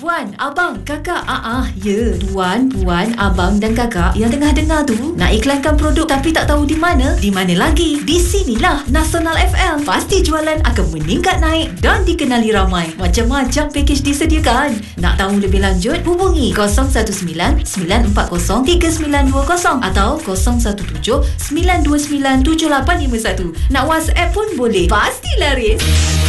tuan, abang, kakak. Ya. Tuan, puan, abang dan kakak yang tengah dengar tu nak iklankan produk tapi tak tahu di mana? Di mana lagi? Di sinilah Nasional FM. Pasti jualan akan meningkat naik dan dikenali ramai. Macam-macam pakej disediakan. Nak tahu lebih lanjut? Hubungi 019-940-3920 atau 017-929-7851. Nak WhatsApp pun boleh. Pasti laris.